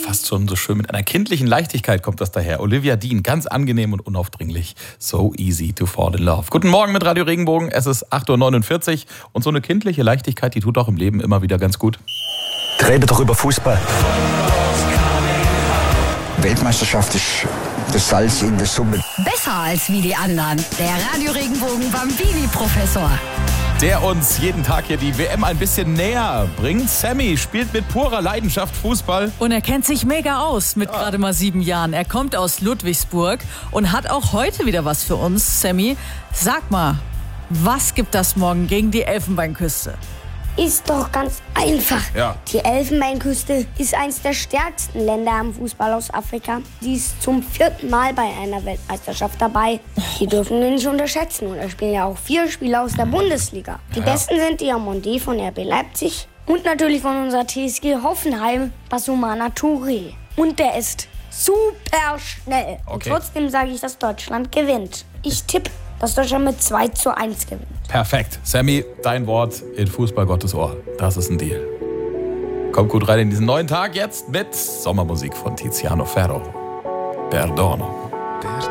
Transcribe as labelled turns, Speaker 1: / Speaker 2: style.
Speaker 1: fast schon so schön mit einer kindlichen Leichtigkeit kommt das daher. Olivia Dean, ganz angenehm und unaufdringlich. So easy to fall in love. Guten Morgen mit Radio Regenbogen. Es ist 8.49 Uhr und so eine kindliche Leichtigkeit, die tut auch im Leben immer wieder ganz gut.
Speaker 2: Rede doch über Fußball. Weltmeisterschaft ist das Salz in der Suppe.
Speaker 3: Besser als wie die anderen. Der Radio Regenbogen Bambini-Professor.
Speaker 1: Der uns jeden Tag hier die WM ein bisschen näher bringt. Sammy spielt mit purer Leidenschaft Fußball.
Speaker 4: Und er kennt sich mega aus mit gerade mal 7 Jahren. Er kommt aus Ludwigsburg und hat auch heute wieder was für uns. Sammy, sag mal, was gibt das morgen gegen die Elfenbeinküste?
Speaker 5: Ist doch ganz einfach.
Speaker 1: Ja.
Speaker 5: Die Elfenbeinküste ist eines der stärksten Länder am Fußball aus Afrika. Die ist zum 4. Mal bei einer Weltmeisterschaft dabei. Die dürfen wir nicht unterschätzen. Und da spielen ja auch 4 Spieler aus der Bundesliga. Die besten sind Diamanté von RB Leipzig und natürlich von unserer TSG Hoffenheim, Basumana Touré. Und der ist super schnell.
Speaker 1: Okay.
Speaker 5: Und trotzdem sage ich, dass Deutschland gewinnt. Ich tippe, dass Deutschland mit 2:1 gewinnt.
Speaker 1: Perfekt. Sammy, dein Wort in Fußball Gottes Ohr. Das ist ein Deal. Kommt gut rein in diesen neuen Tag jetzt mit Sommermusik von Tiziano Ferro. Perdono.